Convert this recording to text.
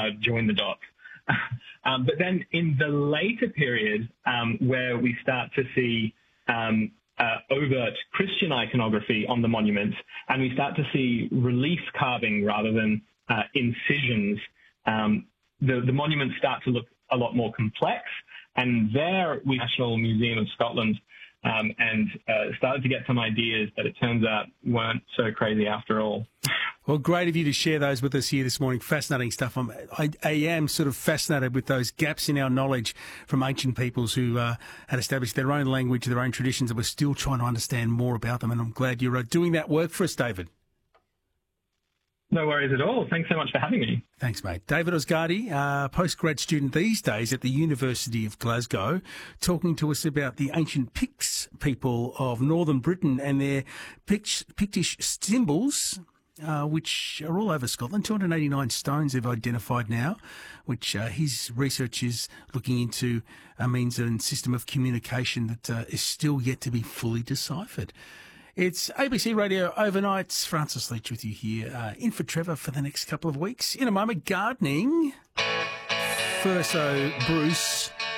join the dots. But then in the later period, where we start to see overt Christian iconography on the monuments, and we start to see relief carving rather than incisions, the monuments start to look a lot more complex. And there, we National Museum of Scotland and started to get some ideas that it turns out weren't so crazy after all. Well, great of you to share those with us here this morning. Fascinating stuff. I am sort of fascinated with those gaps in our knowledge from ancient peoples who had established their own language, their own traditions, and we're still trying to understand more about them. And I'm glad you're doing that work for us, David. No worries at all. Thanks so much for having me. Thanks, mate. David Osgardi, postgrad student these days at the University of Glasgow, talking to us about the ancient Picts people of northern Britain and their Pictish symbols, which are all over Scotland. 289 stones they've identified now, which his research is looking into a means and system of communication that is still yet to be fully deciphered. It's ABC Radio Overnights. Francis Leach with you here, in for Trevor for the next couple of weeks. In a moment, gardening. First, Bruce